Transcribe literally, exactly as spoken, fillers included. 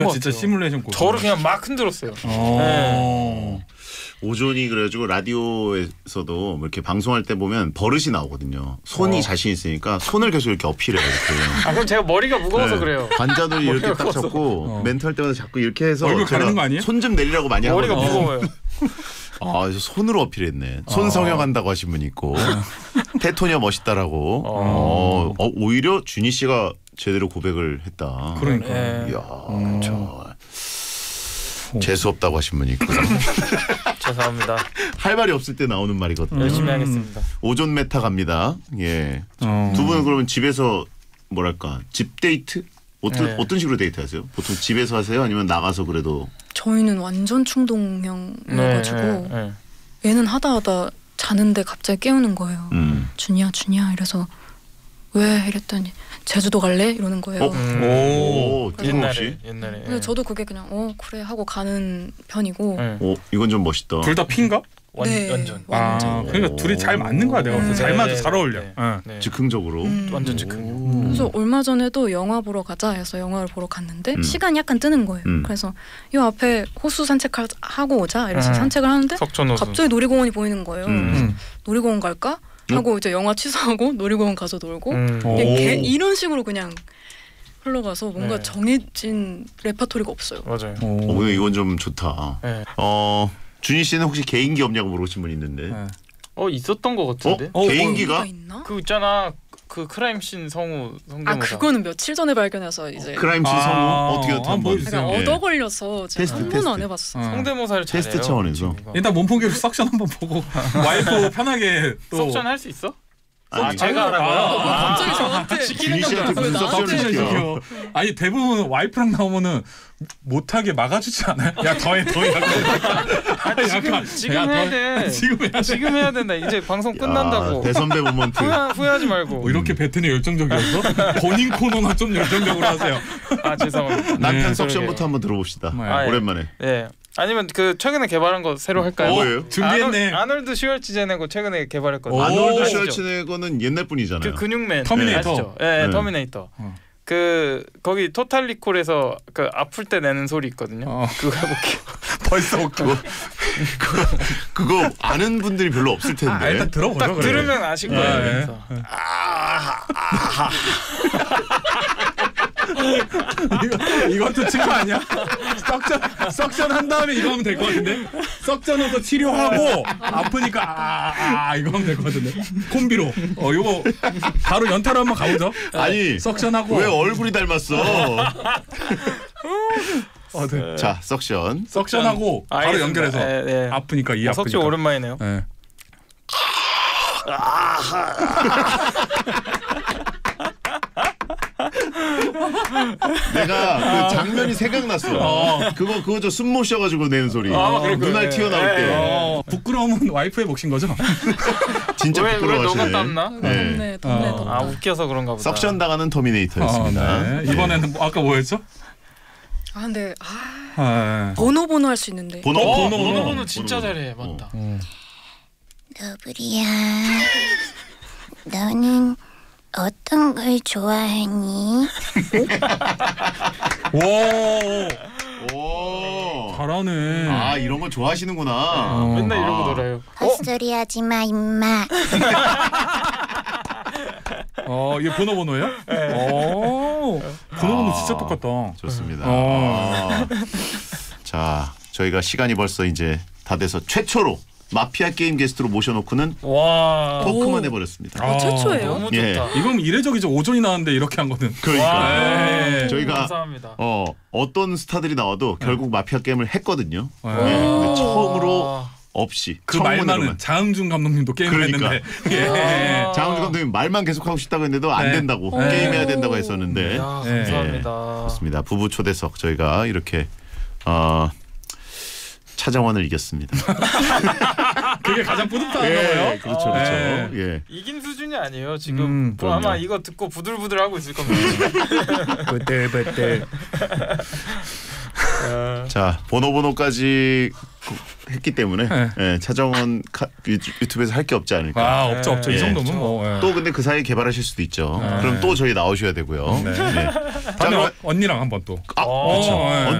진짜 시뮬레이션 고수. 저를 그냥 막 흔들었어요. 네. 오존이 그래가지고 라디오에서도 뭐 이렇게 방송할 때 보면 버릇이 나오거든요. 손이 어. 자신 있으니까 손을 계속 이렇게 어필해요. 이렇게. 아 그럼 제가 머리가 무거워서 네. 그래요. 관자놀이 이렇게 딱 무거워서. 잡고 어. 멘트 할 때마다 자꾸 이렇게 해서 얼굴 가리는 거 아니에요? 손 좀 내리라고 많이 머리가 하거든요. 무거워요. 아, 손으로 어필했네. 손 성형한다고 하신 분 있고 테토니아 멋있다라고. 어. 어, 오히려 준희 씨가 제대로 고백을 했다. 그러니까. 네. 이야, 음. 재수 없다고 하신 분이 있고. 죄송합니다. 할 말이 없을 때 나오는 말이거든요. 열심히 하겠습니다. 오존 메타 갑니다. 예. 어. 두 분은 그러면 집에서 뭐랄까 집 데이트? 어떤 네. 어떤 식으로 데이트하세요? 보통 집에서 하세요? 아니면 나가서 그래도? 저희는 완전 충동형이어가지고 네, 네, 네. 얘는 하다 하다 자는데 갑자기 깨우는 거예요. 음. 준이야 준이야 이래서 왜 이랬더니 제주도 갈래? 이러는 거예요. 어? 음. 오, 그래서 뜬금없이. 옛날에 옛날에. 근데 저도 그게 그냥 어 그래 하고 가는 편이고 네. 오, 이건 좀 멋있다. 둘 다 핀가? 완, 네. 완전. 아, 완전. 그러니까 둘이 잘 맞는 거야 내가 봤을 때. 잘 네, 맞아, 잘 어울려. 네. 응. 네. 즉흥적으로. 음. 완전 즉흥. 오. 그래서 얼마 전에도 영화 보러 가자 해서 영화를 보러 갔는데 음. 시간이 약간 뜨는 거예요. 음. 그래서 요 앞에 호수 산책하고 오자 이래서 음. 산책을 하는데 석촌호수. 갑자기 놀이공원이 보이는 거예요. 음. 그래서 응. 놀이공원 갈까? 하고 이제 영화 취소하고 놀이공원 가서 놀고 음. 오. 이게 개- 이런 식으로 그냥 흘러가서 뭔가 네. 정해진 레퍼토리가 없어요. 맞아요. 어, 오늘 이건 좀 좋다. 네. 어, 준희 씨는 혹시 개인기 없냐고 물어보신 분 있는데. 네. 어 있었던 것 같은데. 어? 어, 개인기가? 뭐가 있나? 그 있잖아. 그 크라임씬 성우 성대모사. 아 그거는 며칠 전에 발견해서 이제 크라임 씨 아, 성우 어떻게 아, 어떻게 한번 한번 보여주세요. 약간 예. 얻어 걸려서 제가 테스트, 한 번도 안 테스트. 해봤어. 어. 성대모사를 테스트 잘해요. 차원에서. 친구가. 일단 몸통계로 석션 한번 보고 와이프 편하게 또 석션 할 수 있어? 아니, 아, 제가 하라고요? 아, 갑자기 저한테 준희 씨한테 무슨 나한테 석션을 시켜? 시켜. 아니 대부분 와이프랑 나오면은 못하게 막아주지 않아요? 야 더해 더해. 아, 지금 지금 야, 해야 더- 돼. 지금 해야 돼. 지금 해야 된다. 이제 방송 끝난다고. 야, 대선배 모먼트. 후회 후회하지 말고. 뭐 이렇게 배트는 열정적이었어? 본인 코너나 좀 열정적으로 하세요. 아 죄송합니다. 남편 네, 석션부터 그러게요. 한번 들어봅시다. 네. 아, 예. 오랜만에. 예. 아니면 그 최근에 개발한 거 새로 할까요? 뭐예요? 준비했네. 아놀, 아놀드 슈왈츠제네거 최근에 개발했거든요. 오. 아놀드 아시죠? 슈왈츠네거는 옛날 분이잖아요. 그 근육맨 터미네이터. 아시죠? 예, 네. 터미네이터. 어. 그 거기 토탈 리콜에서 그 아플 때 내는 소리 있거든요. 어. 그거 해볼게요. 벌써 그거, 그거 그거 아는 분들이 별로 없을 텐데. 아, 일단 들어보죠. 딱 그래. 들으면 아실 거예요. 네. 그래서. 이거, 이것도 친구 아니야? 석션 석션 한 다음에 이거 하면 될 것 같은데? 석션으로 치료하고 아프니까 아, 아, 아 이거 하면 될 것 같은데? 콤비로. 어 이거 바로 연타로 한번 가보죠. 아니 석션하고 왜 얼굴이 닮았어? 어, 네. 자 석션. 석션하고 바로 알겠습니다. 연결해서 예, 예. 아프니까 이 어, 아프니까. 석시 오랜만이네요. 네. 내가 그 장면이 생각났어. 어. 그거 그거 저 숨 못 쉬어가지고 내는 소리. 아, 그렇구나. 눈알 예. 튀어나올 예. 때. 어, 부끄러움은 와이프의 몫인 거죠? 진짜 왜, 왜 부끄러워하시네. 너가 땀나? 네. 덥네 덥네 어. 덥다. 아 웃겨서 그런가 보다. 석션 당하는 터미네이터였습니다. 어, 네. 이번에는 뭐, 아까 뭐였죠? 아 근데 아 아, 번호 번호 할 수 있는데 번호 어, 번호 번호 번호 진짜 잘해. 어. 맞다. 너브리야, 너는 어떤 걸 좋아하니? 와 오. 잘하네. 아 이런 거 좋아하시는구나. 어. 맨날 아. 이러고 놀아요. 헛소리 하지 마, 임마. 어 이게 번호 번호예요? 오 번호 번호 진짜 똑같다. 좋습니다. 어. 아. 자 저희가 시간이 벌써 이제 다 돼서 최초로 마피아 게임 게스트로 모셔놓고는 와. 토크만 해버렸습니다. 아, 최초예요? 너무 예. 좋다. 이건 이례적이죠. 오존이 나왔는데 이렇게 한 거는. 그러니까 와. 네. 저희가 감사합니다. 어 어떤 스타들이 나와도 결국 마피아 게임을 했거든요. 네. 예, 근데 오. 처음으로 없이 그 말만은 청문회로만. 장항준 감독님도 게임을 그러니까. 했는데. 예. 아. 장항준 감독님 말만 계속 하고 싶다고 했는데도 안 네. 된다고 네. 게임해야 된다고 했었는데 야, 네. 감사합니다. 그렇습니다. 부부 초대석 저희가 이렇게 어, 차정원을 이겼습니다. 그게 가장 뿌듯한 예, 거예요. 그렇죠, 아, 그렇죠. 네. 예. 이긴 수준이 아니에요. 지금 음, 뭐 아마 그럼요. 이거 듣고 부들부들 하고 있을 겁니다. 그때 그때. 아, 자 번호 번호까지 했기 때문에 네. 예, 차정원 카, 유튜- 유튜브에서 할 게 없지 않을까. 아 없죠 없죠. 이 예. 정도면 뭐. 예. 또 근데 그 사이에 개발하실 수도 있죠. 네. 그럼 또 저희 나오셔야 되고요. 네. 네. 자, 다음에 그럼 어- 언니랑 한번 또. 아, 어, 그렇죠. 예.